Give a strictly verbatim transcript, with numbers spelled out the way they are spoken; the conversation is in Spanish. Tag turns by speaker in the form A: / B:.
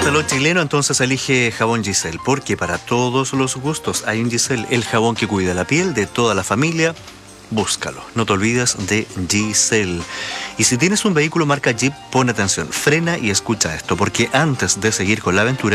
A: gusta lo chileno, entonces elige jabón Giselle, porque para todos los gustos hay un Giselle, el jabón que cuida la piel de toda la familia. Búscalo, no te olvides de Giselle. Y si tienes un vehículo marca Jeep, pon atención, frena y escucha esto, porque antes de seguir con la aventura,